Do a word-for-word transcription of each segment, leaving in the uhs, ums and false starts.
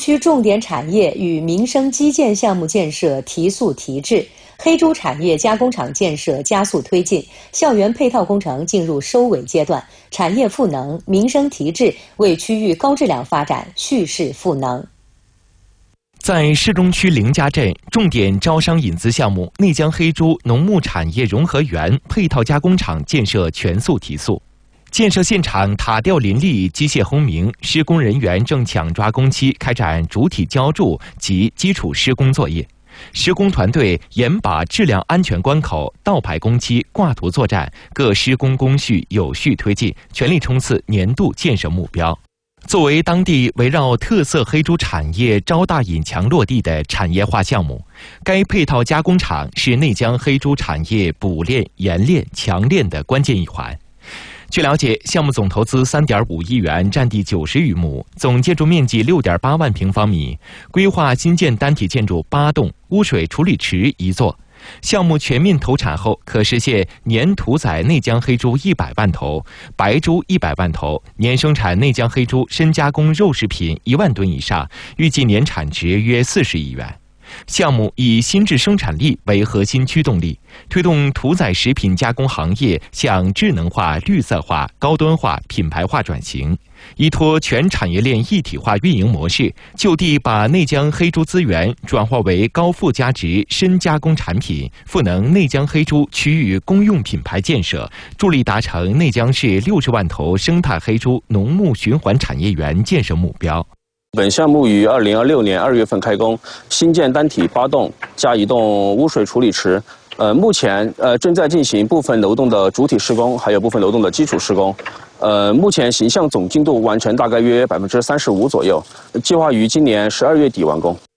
区重点产业与民生基建项目建设提速提质，黑猪产业加工厂建设加速推进，校园配套工程进入收尾阶段，产业赋能、民生提质，为区域高质量发展蓄势赋能。 在市中区凌家镇重点招商引资项目内江黑猪农牧产业融合园配套加工厂建设全速提速。建设现场塔吊林立，机械轰鸣，施工人员正抢抓工期开展主体浇筑及基础施工作业。施工团队严把质量安全关口、倒排工期、挂图作战，各施工工序有序推进，全力冲刺年度建设目标。作为当地围绕特色黑猪产业招大引强落地的产业化项目，该配套加工厂是内江黑猪产业补链、冶炼、强链的关键一环。据了解，项目总投资三点五亿元，占地九十余亩，总建筑面积六点八万平方米，规划新建单体建筑八栋，污水处理池一座。项目全面投产后，可实现年屠宰内江黑猪一百万头，白猪一百万头，年生产内江黑猪深加工肉食品一万吨以上，预计年产值约四十亿元。项目以新质生产力为核心驱动力，推动屠宰食品加工行业向智能化、绿色化、高端化、品牌化转型，依托全产业链一体化运营模式，就地把内江黑猪资源转化为高附加值深加工产品，赋能内江黑猪区域公用品牌建设，助力达成内江市六十万头生态黑猪农牧循环产业园建设目标。 本项目于二零二六年二月份开工，新建单体八栋加一栋污水处理池。呃，目前呃正在进行部分楼栋的主体施工，还有部分楼栋的基础施工。呃，目前形项总进度完成大概约百分之三十五左右，计划于今年十二月底完工。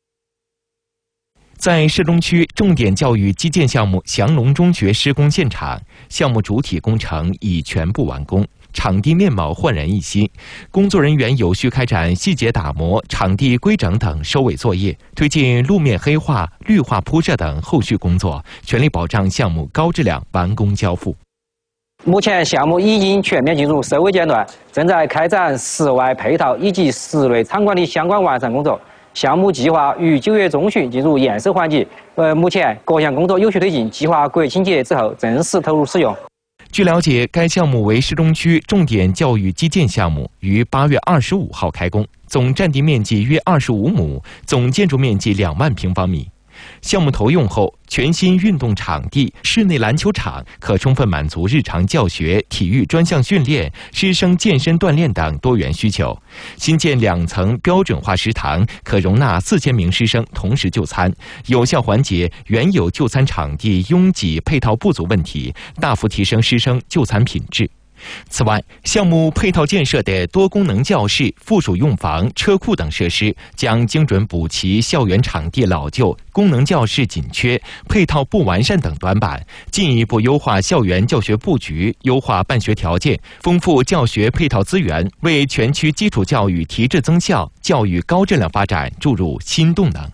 在市中区重点教育基建项目祥龙中学施工现场，项目主体工程已全部完工。场地面貌焕然一新，工作人员有序开展细节打磨、场地规整等收尾作业，推进路面黑化、绿化铺设等后续工作，全力保障项目高质量完工交付。 目前项目已经全面进入收尾阶段，正在开展室外配套以及室内场馆的相关完善工作。项目计划于九月中旬进入验收环节，呃，目前各项工作有序推进，计划国庆节之后正式投入使用。 据了解，该项目为市中区重点教育基建项目，于八月二十五号开工，总占地面积约二十五亩，总建筑面积两万平方米。项目投用后，全新运动场地、室内篮球场可充分满足日常教学、体育专项训练、师生健身锻炼等多元需求。新建两层标准化食堂，可容纳四千名师生同时就餐，有效缓解原有就餐场地拥挤配套不足问题，大幅提升师生就餐品质。此外，项目配套建设的多功能教室、附属用房、车库等设施，将精准补齐校园场地老旧、功能教室紧缺、配套不完善等短板，进一步优化校园教学布局，优化办学条件，丰富教学配套资源，为全区基础教育提质增效、教育高质量发展注入新动能。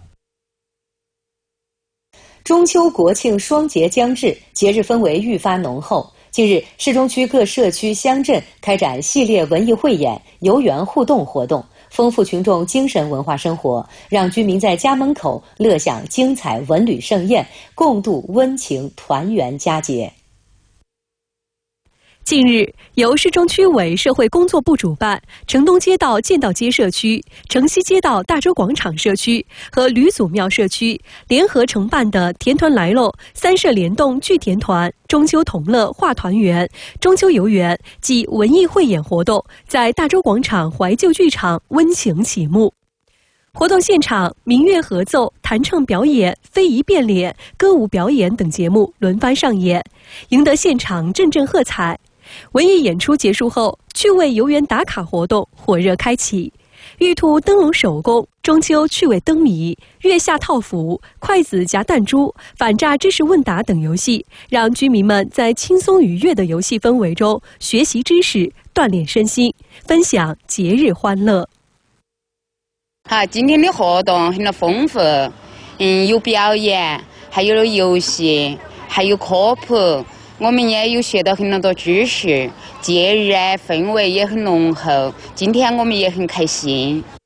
中秋国庆双节将至，节日氛围愈发浓厚。近日，市中区各社区乡镇开展系列文艺汇演、游园互动活动，丰富群众精神文化生活，让居民在家门口乐享精彩文旅盛宴，共度温情团圆佳节。 近日，由市中区委社会工作部主办，城东街道建道街社区、城西街道大洲广场社区和吕祖庙社区联合承办的“甜团来喽”三社联动聚甜团、中秋同乐话团圆、中秋游园暨文艺汇演活动，在大洲广场怀旧剧场温情启幕。活动现场，民乐合奏、弹唱表演、非遗变脸、歌舞表演等节目轮番上演，赢得现场阵阵喝彩。文艺演出结束后，趣味游园打卡活动火热开启，玉兔灯笼手工、中秋趣味灯谜、月下套服、筷子夹弹珠、反诈知识问答等游戏，让居民们在轻松愉悦的游戏氛围中学习知识、锻炼身心，分享节日欢乐。 好，今天的活动很丰富，嗯，有表演，还有游戏，还有科普。我们也有学到很多知识，节日氛围也很浓厚，今天我们也很开心。